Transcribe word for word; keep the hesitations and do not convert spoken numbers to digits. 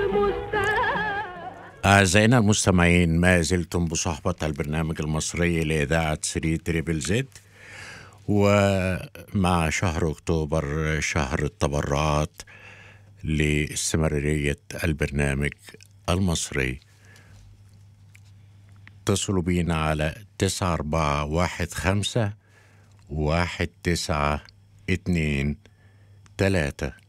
أعزائنا المستمعين، ما زلتم بصحبة البرنامج المصري لإذاعة ثلاثة تريبل زد، ومع شهر أكتوبر شهر التبرعات لاستمرارية البرنامج المصري. اتصلوا بينا على تسعة أربعة واحد خمسة واحد تسعة اتنين تلاتة.